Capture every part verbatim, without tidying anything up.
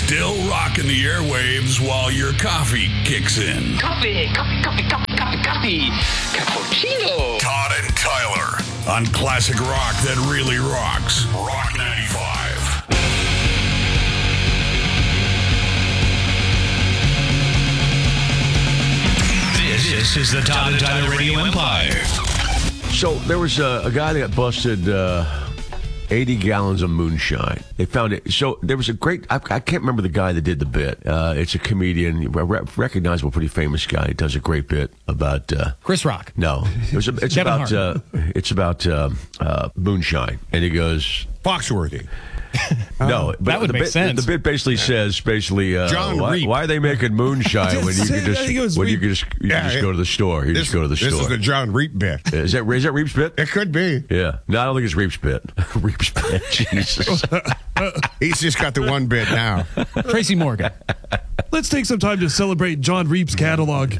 Still rocking the airwaves while your coffee kicks in. Coffee, coffee, coffee, coffee, coffee, coffee. Cappuccino. Todd and Tyler on classic rock that really rocks. Rock ninety-five. This is the Todd and Tyler Radio Empire. So there was a, a guy that got busted uh, eighty gallons of moonshine. They found it. So there was a great, I, I can't remember the guy that did the bit. Uh, it's a comedian, a re- recognizable, pretty famous guy. He does a great bit about... Uh, Chris Rock. No. It was a, it's, about, uh, it's about uh, uh, moonshine. And he goes... Foxworthy. No, but that would the make bit, sense. The bit basically says, basically, uh, John why, Reap. why are they making moonshine when you can just, I think it was when you Reap. can just, you Yeah, can just it- go to the store? You This, just go to the this store. is the John Reap bit. Is that is that Reap's bit? It could be. Yeah. No, I don't think it's Reap's bit. Reap's bit. Jesus. He's just got the one bit now. Tracy Morgan. Let's take some time to celebrate John Reap's catalog.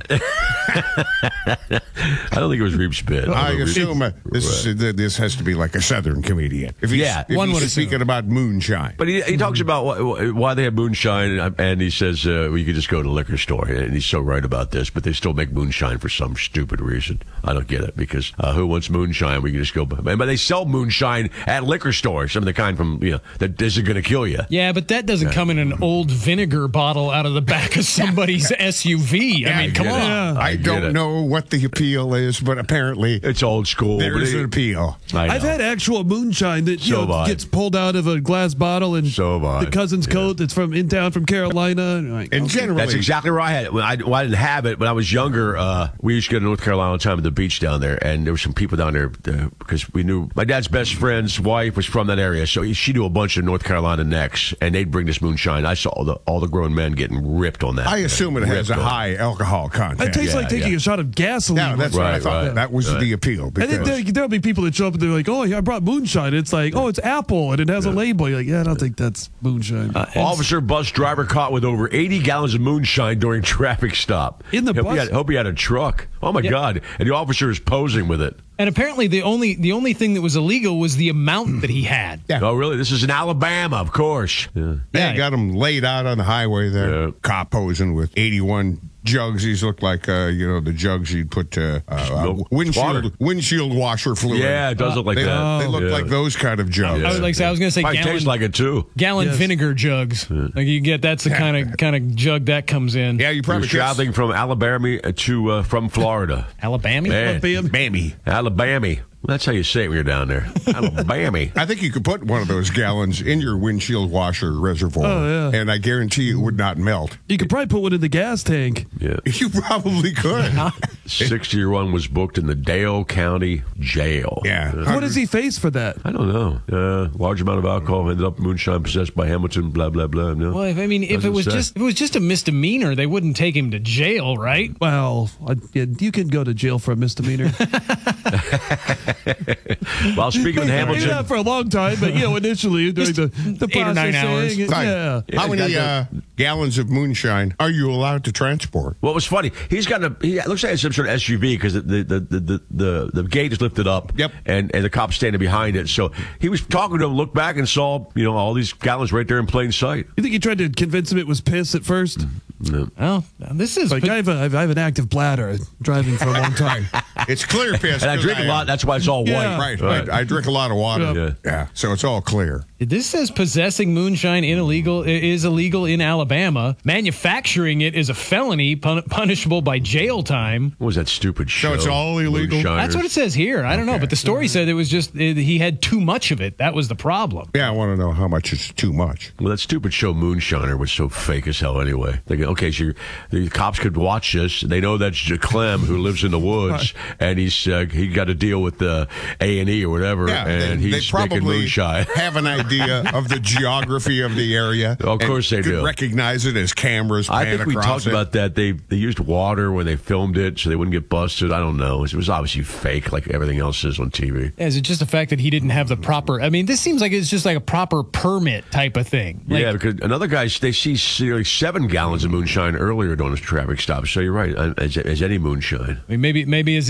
I don't think it was Reap's bit. I Reap- assume uh, this is, uh, this has to be like a Southern comedian. If he's, Yeah, if one he's would assume. speaking about moonshine. But he, he talks about why, why they have moonshine, and he says, uh, well, you could just go to the liquor store. And he's so right about this, but they still make moonshine for some stupid reason. I don't get it, because uh, who wants moonshine? We can just go. But they sell moonshine at liquor stores, some of the kind from, you know, that isn't going to kill you. Yeah, but that doesn't come in an old vinegar bottle out of the back of somebody's S U V. I mean, I come get it. on. I, I get don't it. know what the appeal is, but apparently It's old school. there but is it- an appeal. I know. I've had actual moonshine that you So know, have I. gets pulled out of a glass bottle and So have I. the cousin's Yeah. coat that's from in town from Carolina. And like, And okay. generally, That's exactly where I had it. When I, well, I didn't have it when I was younger. Uh, we used to go to North Carolina all the time at the beach down there, and there were some people down there uh, because we knew my dad's best friend's wife was from that area, so he, she knew a bunch of North Carolina necks, and they'd bring this moonshine. I saw all the all the grown men getting ripped on that. I assume it has a Ripped on. high alcohol content. It tastes Yeah, like taking yeah. a shot of gasoline. Yeah, that's what I Right, thought. right. That was Right. the appeal. And Because then there, there'll be people that show up and they're like, "Oh, yeah, I brought moonshine." It's like, "Oh, it's apple," and it has a label. You're like, "Yeah, I don't think that's moonshine." Uh, Officer bus driver caught with over eighty gallons of moonshine during traffic stop. In the hope bus? He had, hope he had a truck. Oh, my Yeah. God. And the officer is posing with it. And apparently the only the only thing that was illegal was the amount that he had. Yeah. Oh, really? This is in Alabama, of course. Yeah. they got him laid out on the highway there. Yeah. Cop posing with eighty-one jugs. These look like, uh, you know, the jugs you'd put uh, uh, Milk- windshield water. windshield washer fluid. Yeah, it does look like They, that. they look Yeah. like those kind of jugs. I was like, I was going to say Probably gallon, tastes like it, too. gallon Yes. vinegar jugs. Like you get that's the kind of kind of jug that comes in. Yeah, you He probably was traveling from Alabama to uh, from Florida. Alabama. Man. Bammy. Alabama. That's how you say it when you're down there. Alabama. I think you could put one of those gallons in your windshield washer reservoir, Oh, yeah. and I guarantee you it would not melt. You could probably put one in the gas tank. Yeah. You probably could. sixty-year-one was booked in the Dale County Jail. Yeah. What does he face for that? I don't know. Uh, large amount of alcohol ended up moonshine possessed by Hamilton. Blah blah blah. No. Well, if, I mean, if Doesn't it was say. just if it was just a misdemeanor, they wouldn't take him to jail, right? Well, I, yeah, you can go to jail for a misdemeanor. While speaking of Maybe Hamilton, not for a long time, but you know, initially during the the eight or nine hours. processing, Right. Yeah. Yeah, How he's many got uh, gallons of moonshine are you allowed to transport? what was funny? He's got a. He it looks like it's some sort of S U V because the the, the the the the gate is lifted up. Yep. And and the cop's standing behind it. So he was talking to him, looked back and saw you know all these gallons right there in plain sight. You think he tried to convince him it was piss at first? Well, this is Like, I have, a, I have an active bladder driving for a long time. It's clear piss. And I 'cause drink a lot. That's why it's all Yeah. white. Right, right. I drink a lot of water. Yeah. Yeah, so it's all clear. This says possessing moonshine in illegal is illegal in Alabama. Manufacturing it is a felony pun- punishable by jail time. What was that stupid show? So it's all illegal? Moonshiners. That's what it says here. I don't know, Okay. but the story said it was just it, he had too much of it. That was the problem. Yeah, I want to know how much is too much. Well, that stupid show Moonshiner was so fake as hell anyway. They go, okay, so you're, the cops could watch this. They know that's Clem who lives in the woods, and he's uh, he got to deal with the A and E or whatever, Yeah, and they, he's they making probably moonshine. have an idea of the geography of the area. Of course and they could do. recognize it as cameras I pan think we across talked it. about that. They they used water when they filmed it, so they wouldn't get busted. I don't know. It was obviously fake, like everything else is on T V. Is it just the fact that he didn't have the proper? I mean, this seems like it's just like a proper permit type of thing. Like, yeah, because another guy, they see nearly seven gallons of moonshine earlier during his traffic stop. So you're right, as, as any moonshine. I mean, maybe maybe is, is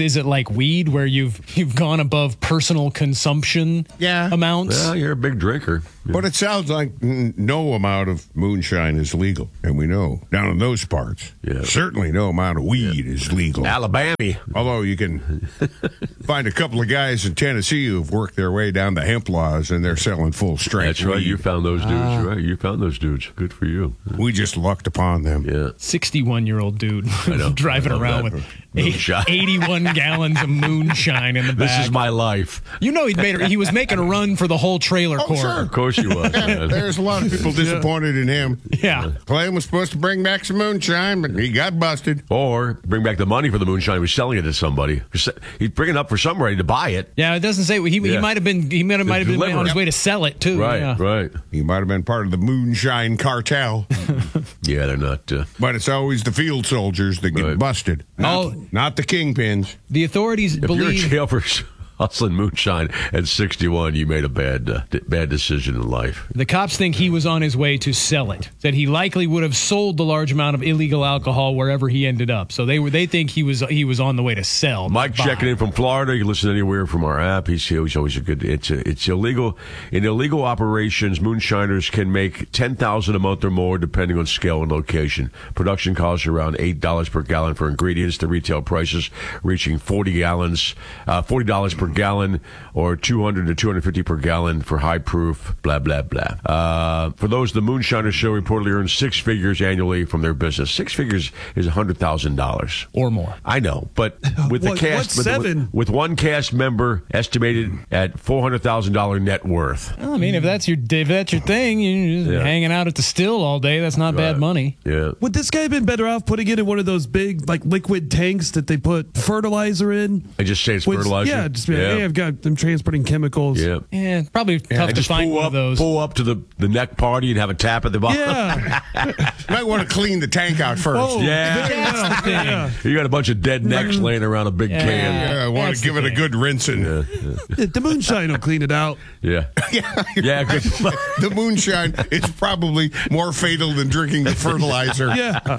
is it like weed where you've you've gone above personal consumption Yeah. amounts? Well, you're a big drinker. But it sounds like n- no amount of moonshine is legal. And we know down in those parts, Yeah. certainly no amount of weed is legal. Alabama. Although you can find a couple of guys in Tennessee who've worked their way down the hemp laws and they're selling full strength. That's right. weed. You found those dudes, right? You found those dudes. Good for you. We just lucked upon them. Yeah. sixty-one-year-old dude know. driving I love around that. with eight, Moonshine. eighty-one gallons of moonshine in the This back. is my life. You know, he'd made a, he was making a run for the whole trailer Oh, court. sure. Of course you was. man. There's a lot of people disappointed in him. Yeah. Clem was supposed to bring back some moonshine, but he got busted. Or bring back the money for the moonshine. He was selling it to somebody. He's bringing it up for somebody to buy it. Yeah, it doesn't say he, he Yeah. might have been he might have, might have been deliver on his it. way to sell it too. Right, yeah. right. He might have been part of the moonshine cartel, Yeah, they're not. Uh, but it's always the field soldiers that get Right. busted, not, Oh. not the kingpins. The authorities if you're in believe jail for hustling moonshine at sixty-one, you made a bad uh, d- bad decision in life. the cops think he was on his way to sell it. That he likely would have sold the large amount of illegal alcohol wherever he ended up. So they were they think he was he was on the way to sell. Mike not buy. checking in from Florida. You can listen anywhere from our app. He's, he's always a good. It's a, it's illegal. In illegal operations, moonshiners can make ten thousand a month or more, depending on scale and location. Production costs around eight dollars per gallon for ingredients. The retail prices reaching forty gallons, uh, forty dollars per gallon, or two hundred to two hundred fifty per gallon for high proof. Blah blah blah. Uh, for those, the moonshiners show reportedly earn six figures annually from their business. Six figures is a hundred thousand dollars or more. I know, but with the What- cast, what's with, seven? with, with one cast member estimated at four hundred thousand dollar net worth. Well, I mean, if that's your if that's your thing, you're just Yeah. hanging out at the still all day. That's not bad Right. money. Yeah, Would this guy have been better off putting it in one of those big, like, liquid tanks that they put fertilizer in? I just say it's With- fertilizer. Yeah, just be like, hey, I've got them transporting chemicals. yeah. Yeah, probably tough And to just find pull one up, of those. pull up to the, the neck party and have a tap at the bottom. Yeah. Might want to clean the tank out first. Oh, Yeah. That's the thing. yeah. You got a bunch of dead necks laying around a big Yeah. can. Yeah, I want That's to give the it a thing. good rinsing. The moonshine will clean it out. Yeah, Yeah, yeah. Good. the moonshine is probably more fatal than drinking the fertilizer. Yeah.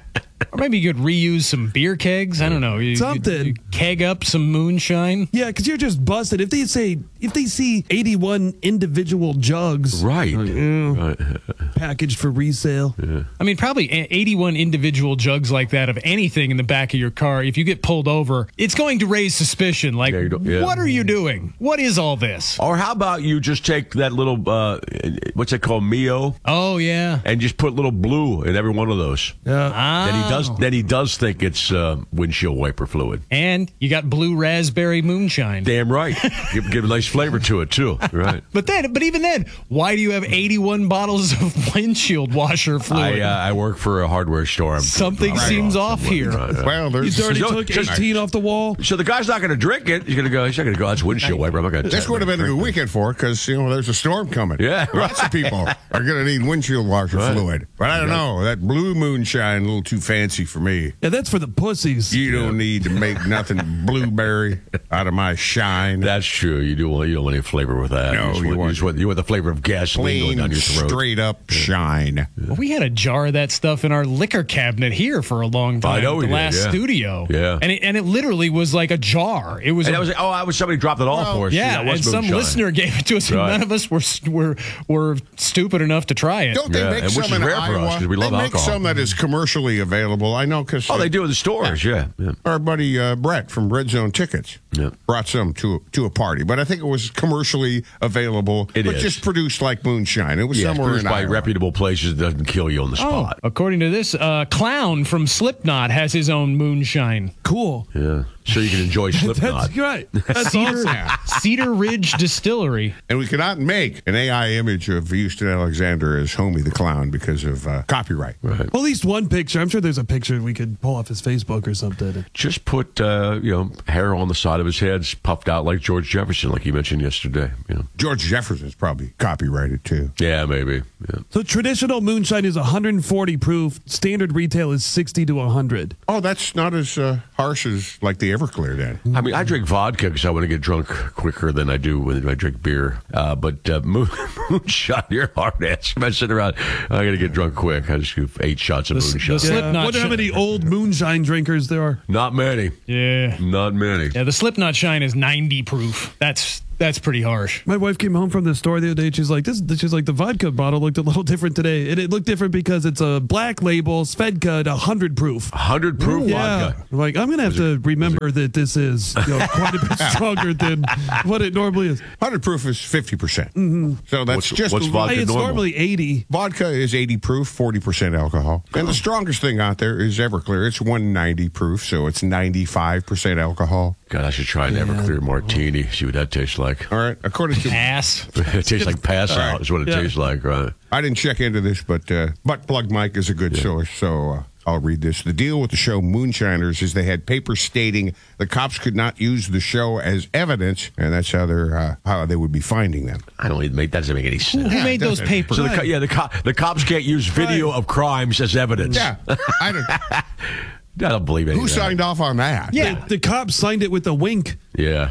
Or maybe you could reuse some beer kegs. I don't know. You, Something. You, you keg up some moonshine. Yeah, because you're just busted. If they say, if they see eighty-one individual jugs Right. yeah, right. packaged for resale. I mean, probably a- eighty-one individual jugs like that of anything in the back of your car. If you get pulled over, it's going to raise suspicion. Like, Yeah, you don't- yeah. what are you doing? What is all this? Or how about you just take that little, uh, what's it called, Mio, Oh, yeah. and just put little blue in every one of those. Yeah. Ah. Then he does. Then he does think it's uh, windshield wiper fluid. And you got blue raspberry moonshine. Damn right. give, give a nice flavor to it too. Right. But then, but even then, why do you have eighty-one bottles of windshield washer I fluid? uh, I work for a hardware store. I'm Something seems off here. Right, right. Well, there's He's already So- took just- eighteen off the wall. So the guy's not going to drink it. He's going to go. He's not going to go. That's windshield wiper. I'm not going to. this would have been a good weekend for it because you know there's a storm coming. Yeah. lots of people are going to need windshield washer Right. fluid. But I don't know, that blue moonshine a little too fancy for me. Yeah, that's for the pussies. You don't need to make nothing blueberry out of my shine. That's true. You do want. You don't want any flavor with that. No, you, just you want, want- you, just want, you want the flavor of gasoline going Plain, down your throat. straight up shine. Well, we had a jar of that stuff in our liquor cabinet here for a long time. I know at we the did, last yeah. studio. Yeah. and it, and it literally was like a jar. It was, And a- that was oh, I was somebody dropped it off Well, for us. yeah, that was and some moonshine. listener gave it to us, and Right. none of us were were were stupid enough to try it. Don't they Yeah, make and some which is in rare for us, Iowa? 'cause we love they make alcohol. some that is commercially available. I know because Oh, they do in the stores. Yeah. yeah. Our buddy uh, Brett from Red Zone Tickets Yeah. brought some to to a party, but I think it was commercially available. It but is. just produced like moonshine. It was Yeah, it's somewhere produced in by Iowa. reputable places. It doesn't kill you on the Oh, spot. according to this, uh, Clown from Slipknot has his own moonshine. Cool. Yeah. So you can enjoy Slipknot. That's right. That's Cedar, awesome. Cedar Ridge Distillery. And we cannot make an A I image of Houston Alexander as Homie the Clown because of uh, copyright. Right. Well, at least one picture. I'm sure there's a picture we could pull off his Facebook or something. Just put uh, you know hair on the side of his head, puffed out like George Jefferson, like you mentioned yesterday. You know. George Jefferson's probably copyrighted too. Yeah, maybe. Yeah. So traditional moonshine is one hundred forty proof. Standard retail is sixty to one hundred. Oh, that's not as uh, hard harsh as like the Everclear then. I mean, I drink vodka because I want to get drunk quicker than I do when I drink beer. Uh, but uh, moon, moonshine, you're hard ass. I'm sitting around, I got to get drunk quick. I just do eight shots of The- moonshine. the Slipknot I wonder how sh- many old moonshine drinkers there are. Not many. Yeah. Not many. Yeah, the Slipknot shine is ninety proof. That's that's pretty harsh. My wife came home from the store the other day. She's like, "This." She's like, "The vodka bottle looked a little different today, and it looked different because it's a black label, Svedka, a hundred proof." one hundred proof Yeah, vodka. I'm like I'm gonna have to remember that this is you know, quite a bit stronger than what it normally is. one hundred proof is fifty percent. Mm-hmm. So that's What's- just what's a- vodka? Hey, it's normal. normally eighty. Vodka is eighty proof, forty percent alcohol. And the strongest thing out there is Everclear. It's one ninety proof, so it's ninety-five percent alcohol. God, I should try an Everclear martini. See what that tastes like. All right. According to, Ass. It tastes like pass All right. out is what it Yeah. tastes like, right? I didn't check into this, but uh, Butt Plug Mike is a good source, so uh, I'll read this. The deal with the show Moonshiners is they had papers stating the cops could not use the show as evidence, and that's how they're uh, how they would be finding them. I don't even make that doesn't make any sense. Who made those doesn't- papers? So the, co- yeah, the, co- the cops can't use video of crimes as evidence. Yeah. I don't, I don't believe it. who signed off on that? Yeah. The, the cops signed it with a wink. Yeah.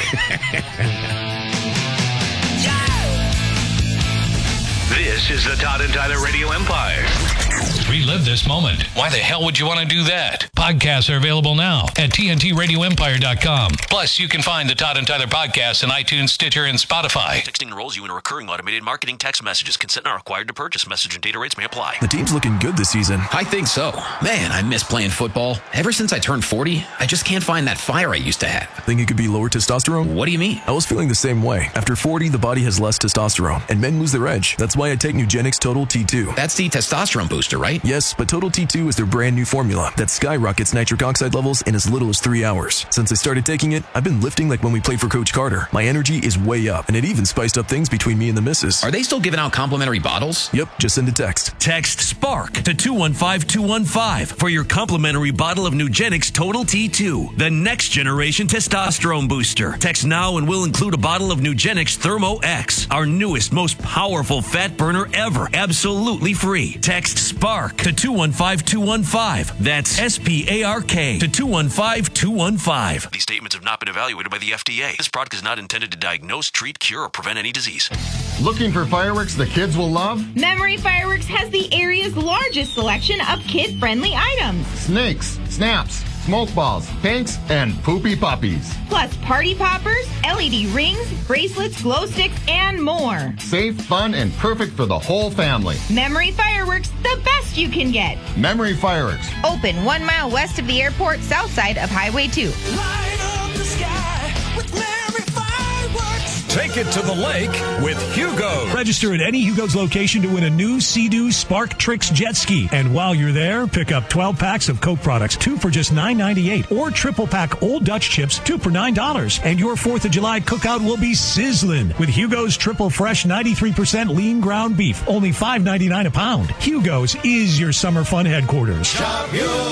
This is the Todd and Tyler Radio Empire. Relive this moment. Why the hell would you want to do that? Podcasts are available now at T N T radio empire dot com. Plus, you can find the Todd and Tyler podcast on iTunes, Stitcher, and Spotify. Texting enrolls you in a recurring automated marketing text messages. Consent not required to purchase. Message and data rates may apply. The team's looking good this season. I think so. Man, I miss playing football. Ever since I turned forty, I just can't find that fire I used to have. Think it could be lower testosterone? What do you mean? I was feeling the same way. After forty, the body has less testosterone, and men lose their edge. That's why I take Nugenix Total T two. That's the testosterone booster, right? Yes, but Total T two is their brand new formula that skyrockets nitric oxide levels in as little as three hours. Since I started taking it, I've been lifting like when we played for Coach Carter. My energy is way up, and it even spiced up things between me and the missus. Are they still giving out complimentary bottles? Yep, just send a text. Text SPARK to two one five two one five for your complimentary bottle of Nugenix Total T two, the next generation testosterone booster. Text now and we'll include a bottle of Nugenix Thermo X, our newest, most powerful fat burner ever, absolutely free. Text SPARK to two one five two one five. That's S P A R K to two one five two one five. These statements have not been evaluated by the F D A. This product is not intended to diagnose, treat, cure, or prevent any disease. Looking for fireworks the kids will love? Memory Fireworks has the area's largest selection of kid-friendly items. Snakes, snaps, smoke balls, pinks, and poopy puppies. Plus party poppers, L E D rings, bracelets, glow sticks, and more. Safe, fun, and perfect for the whole family. Memory Fireworks, the best you can get. Memory Fireworks. Open one mile west of the airport, south side of Highway two. Light up the sky with Memory Fireworks. Take it to the lake with Hugo. Register at any Hugo's location to win a new Sea-Doo Spark Tricks jet ski. And while you're there, pick up twelve packs of Coke products, two for just nine ninety-eight, or triple pack Old Dutch chips, two for nine dollars. And your fourth of July cookout will be sizzling with Hugo's Triple Fresh ninety-three percent lean ground beef, only five ninety-nine a pound. Hugo's is your summer fun headquarters. Shop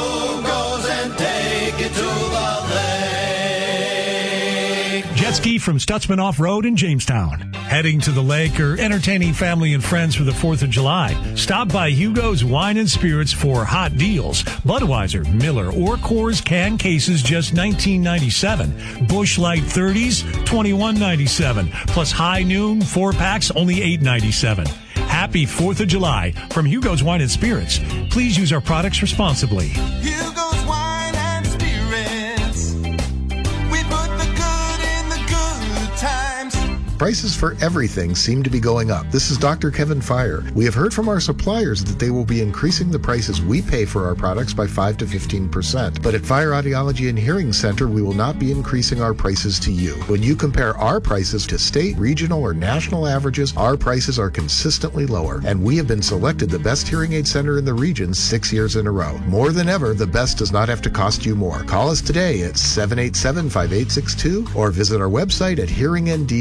Hugo's and take it to the lake. Jet ski from Stutzman Off-Road in Jamestown. Heading to the lake or entertaining family and friends for the fourth of July? Stop by Hugo's Wine and Spirits for hot deals. Budweiser, Miller, or Coors can cases just nineteen ninety-seven. Busch Light thirties, twenty-one ninety-seven. Plus High Noon, four packs, only eight ninety-seven. Happy fourth of July from Hugo's Wine and Spirits. Please use our products responsibly. Hugo's Wine and Spirits. We put the good in the good times. Prices for everything seem to be going up. This is Doctor Kevin Fire. We have heard from our suppliers that they will be increasing the prices we pay for our products by five to fifteen percent. But at Fire Audiology and Hearing Center, we will not be increasing our prices to you. When you compare our prices to state, regional, or national averages, our prices are consistently lower. And we have been selected the best hearing aid center in the region six years in a row. More than ever, the best does not have to cost you more. Call us today at seven eight seven, five eight six two or visit our website at hearing n d dot com.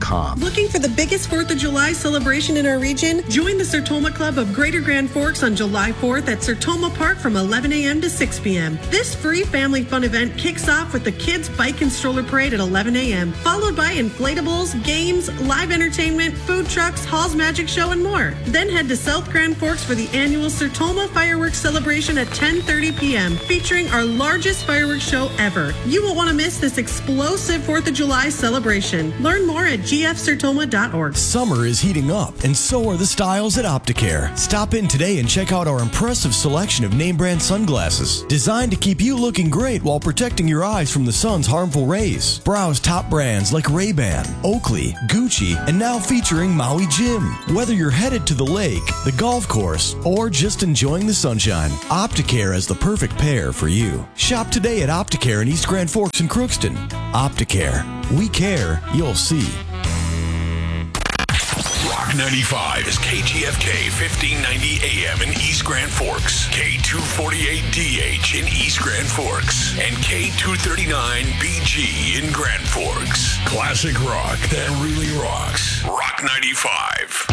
com. Looking for the biggest fourth of July celebration in our region? Join the Sertoma Club of Greater Grand Forks on July fourth at Sertoma Park from eleven a.m. to six p.m. This free family fun event kicks off with the Kids Bike and Stroller Parade at eleven a.m., followed by inflatables, games, live entertainment, food trucks, Hall's Magic Show, and more. Then head to South Grand Forks for the annual Sertoma Fireworks Celebration at ten thirty p.m., featuring our largest fireworks show ever. You won't want to miss this explosive fourth of July celebration. Learn more at g f sertoma dot org. Summer is heating up, and so are the styles at Opticare. Stop in today and check out our impressive selection of name brand sunglasses, designed to keep you looking great while protecting your eyes from the sun's harmful rays. Browse top brands like Ray-Ban, Oakley, Gucci, and now featuring Maui Jim. Whether you're headed to the lake, the golf course, or just enjoying the sunshine, Opticare is the perfect pair for you. Shop today at Opticare in East Grand Forks and Crookston. Opticare. We care, you'll see. Rock ninety-five is K G F K fifteen ninety A M in East Grand Forks, K two forty-eight D H in East Grand Forks, and K two thirty-nine B G in Grand Forks. Classic rock that really rocks. Rock ninety-five.